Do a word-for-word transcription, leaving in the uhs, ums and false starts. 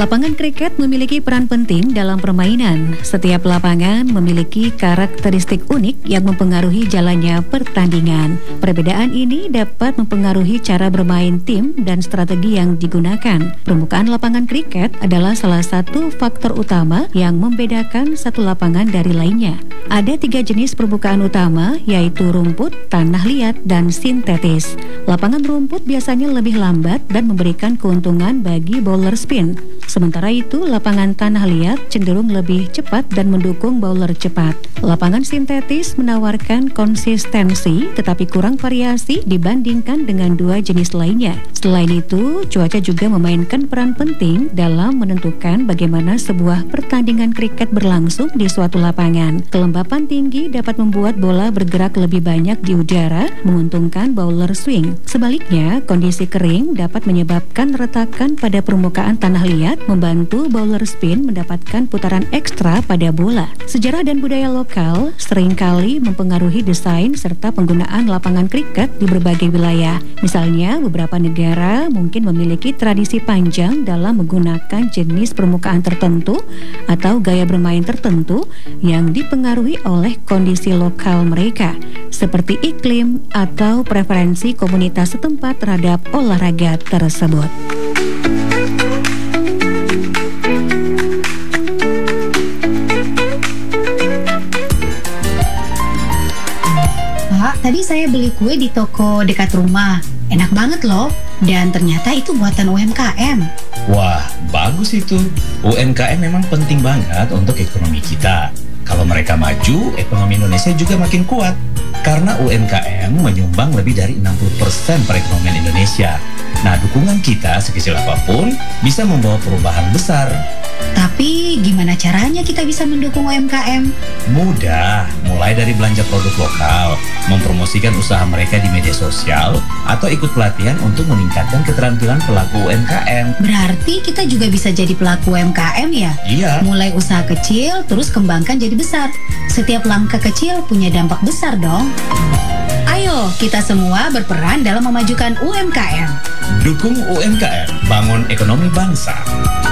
Lapangan kriket memiliki peran penting dalam permainan. Setiap lapangan memiliki karakteristik unik yang mempengaruhi jalannya pertandingan. Perbedaan ini dapat mempengaruhi cara bermain tim dan strategi yang digunakan. Permukaan lapangan kriket adalah salah satu faktor utama yang membedakan satu lapangan dari lainnya. Ada tiga jenis permukaan utama, yaitu rumput, tanah liat, dan sintetis. Lapangan rumput biasanya lebih lambat dan memberikan keuntungan bagi bowler spin. Sementara itu, lapangan tanah liat cenderung lebih cepat dan mendukung bowler cepat. Lapangan sintetis menawarkan konsistensi tetapi kurang variasi dibandingkan dengan dua jenis lainnya. Selain itu, cuaca juga memainkan peran penting dalam menentukan bagaimana sebuah pertandingan kriket berlangsung di suatu lapangan. Kelembapan tinggi dapat membuat bola bergerak lebih banyak di udara, menguntungkan bowler swing. Sebaliknya, kondisi kering dapat menyebabkan retakan pada permukaan tanah liat, membantu bowler spin mendapatkan putaran ekstra pada bola. Sejarah dan budaya lokal seringkali mempengaruhi desain serta penggunaan lapangan kriket di berbagai wilayah. Misalnya, beberapa negara mungkin memiliki tradisi panjang dalam menggunakan jenis permukaan tertentu atau gaya bermain tertentu yang dipengaruhi oleh kondisi lokal mereka, seperti iklim atau preferensi komunitas setempat terhadap olahraga tersebut. Pak, tadi saya beli kue di toko dekat rumah. Enak banget loh. Dan ternyata itu buatan U M K M. Wah, bagus itu. U M K M memang penting banget untuk ekonomi kita. Kalau mereka maju, ekonomi Indonesia juga makin kuat. Karena U M K M menyumbang lebih dari enam puluh persen perekonomian Indonesia. Nah, dukungan kita sekecil apapun bisa membawa perubahan besar. Tapi gimana caranya kita bisa mendukung U M K M? Mudah, mulai dari belanja produk lokal, mempromosikan usaha mereka di media sosial, atau ikut pelatihan untuk meningkatkan keterampilan pelaku U M K M. Berarti kita juga bisa jadi pelaku U M K M ya? Iya. Mulai usaha kecil, terus kembangkan jadi besar. Setiap langkah kecil punya dampak besar dong. Ayo, kita semua berperan dalam memajukan U M K M. Dukung U M K M, bangun ekonomi bangsa.